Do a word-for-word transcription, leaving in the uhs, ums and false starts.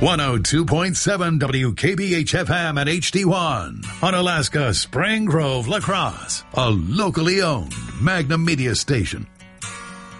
one oh two point seven W K B H F M at H D one on Alaska Spring Grove, La Crosse, a locally owned Magnum Media station.